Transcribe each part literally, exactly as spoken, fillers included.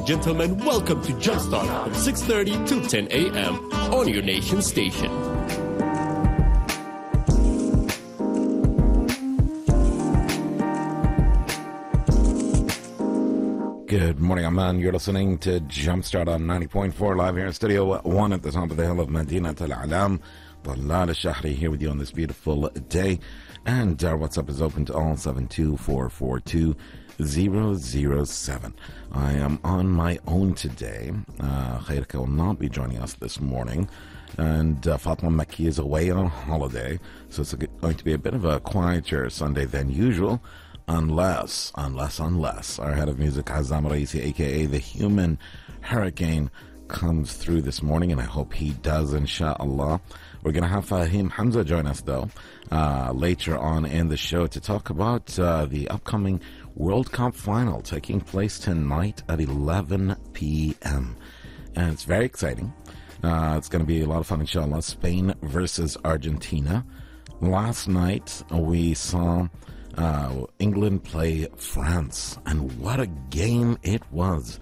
and gentlemen, welcome to Jumpstart from six thirty to ten a.m. on your nation station. Good morning, Amman. You're listening to Jumpstart on ninety point four live here in Studio one at the top of the hill of Medina Al Alam. Dalal Shahri here with you on this beautiful day. And our WhatsApp is open to all seven two four four two zero zero seven. I am on my own today. Uh, Khairka will not be joining us this morning. And uh, Fatma Makki is away on holiday. So it's a, going to be a bit of a quieter Sunday than usual. Unless, unless, unless our head of music, Azam Raisi, a k a the Human Hurricane, comes through this morning, and I hope he does, inshallah. We're going to have Fahim Hamza join us, though, uh, later on in the show to talk about uh, the upcoming World Cup final taking place tonight at eleven p.m. And it's very exciting. Uh, it's going to be a lot of fun, inshallah. Spain versus Argentina. Last night, we saw Uh, England play France, and what a game it was.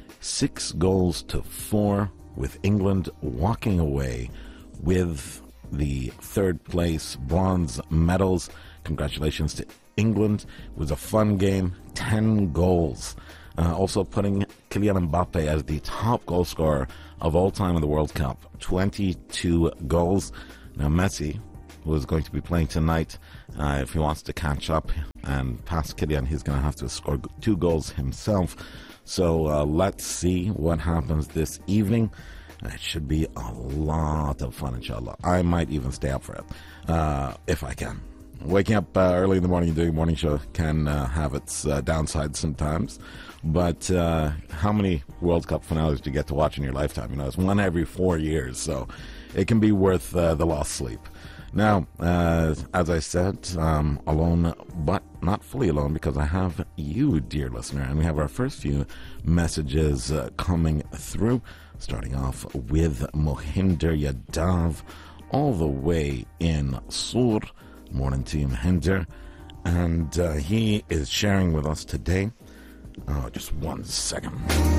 Six goals to four, with England walking away with the third place bronze medals. Congratulations to England. It was a fun game. Ten goals. Uh, also putting Kylian Mbappe as the top goal scorer of all time in the World Cup. twenty-two goals. Now Messi, who is going to be playing tonight, uh, if he wants to catch up and pass Kylian, he's going to have to score two goals himself. So uh, let's see what happens this evening. It should be a lot of fun, inshallah. I might even stay up for it, uh, if I can. Waking up uh, early in the morning and doing a morning show can uh, have its uh, downsides sometimes. But uh, how many World Cup finales do you get to watch in your lifetime? You know, it's one every four years, so it can be worth uh, the lost sleep. Now, uh, as I said, um, alone, but not fully alone, because I have you, dear listener, and we have our first few messages uh, coming through, starting off with Mohinder Yadav, all the way in Sur. Morning to you, Mohinder. And uh, he is sharing with us today, oh, just one second.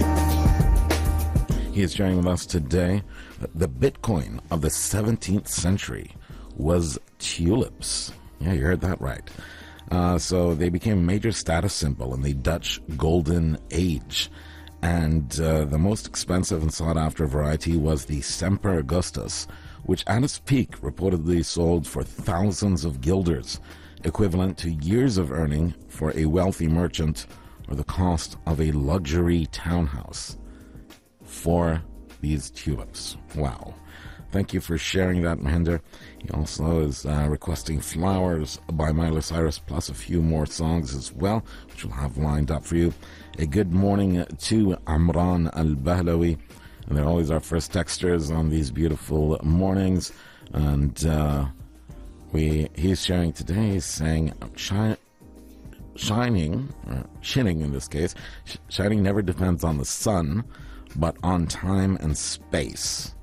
He is sharing with us today the Bitcoin of the seventeenth century was tulips. Yeah, you heard that right. Uh, so they became a major status symbol in the Dutch Golden Age. And uh, the most expensive and sought-after variety was the Semper Augustus, which at its peak reportedly sold for thousands of guilders, equivalent to years of earning for a wealthy merchant or the cost of a luxury townhouse for these tulips. Wow. Thank you for sharing that, Mahinder. He also is uh, requesting Flowers by Miley Cyrus, plus a few more songs as well, which we'll have lined up for you. A good morning to Amran Al-Bahlawi. And they're always our first texters on these beautiful mornings. And uh, we he's sharing today, he's saying, Shi- shining, or shining in this case, sh- shining never depends on the sun, but on time and space.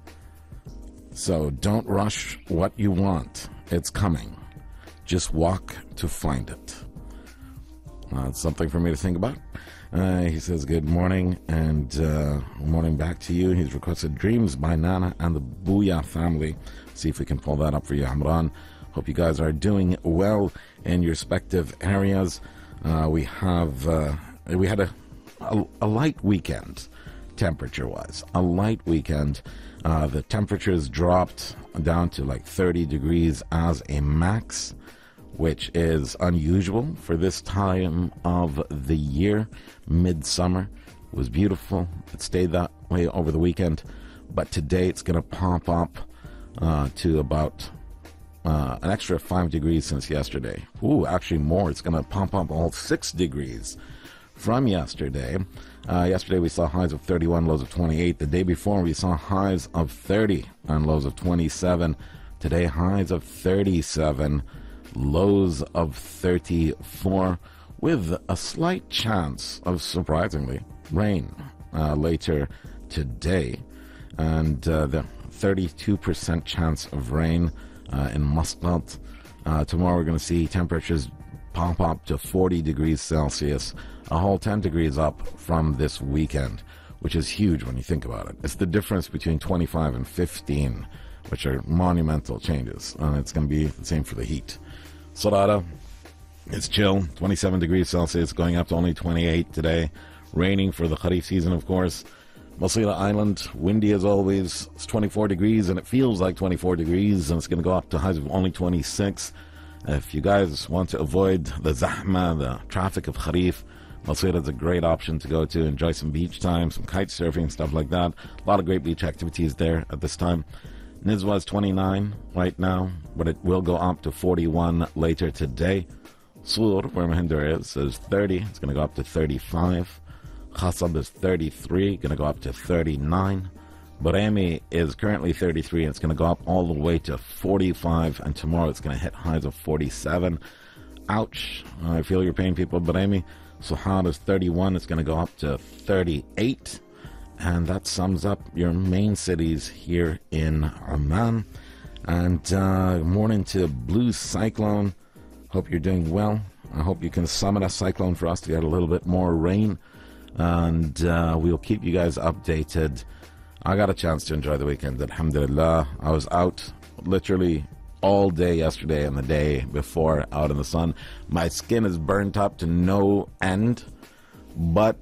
So don't rush what you want. It's coming. Just walk to find it. Uh, it's something for me to think about. Uh, he says, good morning, and uh, morning back to you. He's requested Dreams by Nana and the Booyah family. See if we can pull that up for you, Amran. Hope you guys are doing well in your respective areas. Uh, we have, uh, we had a, a, a light weekend, temperature-wise. A light weekend. Uh, the temperatures dropped down to like thirty degrees as a max, which is unusual for this time of the year. Midsummer was beautiful. It stayed that way over the weekend, but today it's going to pop up uh, to about uh, an extra five degrees since yesterday. Ooh, actually more. It's going to pop up all six degrees from yesterday. Uh, yesterday we saw highs of thirty-one, lows of twenty-eight. The day before we saw highs of thirty and lows of twenty-seven. Today highs of thirty-seven, lows of thirty-four, with a slight chance of, surprisingly, rain uh, later today. And uh, the thirty-two percent chance of rain uh, in Muscat. Uh, tomorrow we're going to see temperatures pop up to forty degrees Celsius, a whole ten degrees up from this weekend. which is huge when you think about it. It's the difference between twenty-five and fifteen, which are monumental changes, and it's going to be the same for the heat. Sarara, it's chill, twenty-seven degrees Celsius, going up to only twenty-eight today. Raining for the Kharif season, of course. Masira Island, windy as always. It's twenty-four degrees, and it feels like twenty-four degrees, and it's going to go up to highs of only twenty-six. If you guys want to avoid the zahma, the traffic of Kharif, Masira is a great option to go to. Enjoy some beach time, some kite surfing, stuff like that. A lot of great beach activities there at this time. Nizwa is twenty-nine right now, but it will go up to forty-one later today. Sur, where Mahinder is, is thirty. It's going to go up to thirty-five. Khasab is thirty-three, going to go up to thirty-nine. Baremi is currently thirty-three, and it's going to go up all the way to forty-five, and tomorrow it's going to hit highs of forty-seven. Ouch. I feel your pain, people. Baremi. Suhar is thirty-one, it's going to go up to thirty-eight. And that sums up your main cities here in Amman. And uh, morning to Blue Cyclone. Hope you're doing well. I hope you can summon a cyclone for us to get a little bit more rain. And uh, we'll keep you guys updated. I got a chance to enjoy the weekend, alhamdulillah. I was out literally all day yesterday and the day before out in the sun. My skin is burnt up to no end, but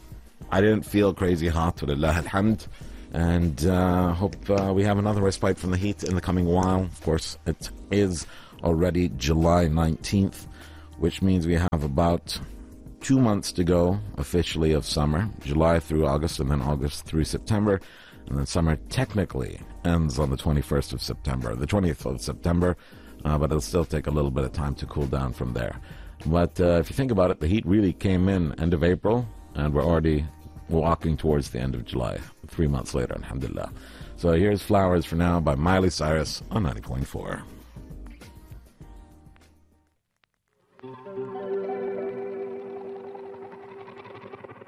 I didn't feel crazy hot, walillah alhamd. And uh, hope uh, we have another respite from the heat in the coming while. Of course, it is already July nineteenth, which means we have about two months to go officially of summer, July through August, and then August through September. And then summer technically ends on the twenty-first of September, the twentieth of September, uh, but it'll still take a little bit of time to cool down from there. But uh, if you think about it, the heat really came in end of April, and we're already walking towards the end of July, three months later, alhamdulillah. So here's Flowers for now by Miley Cyrus on ninety point four.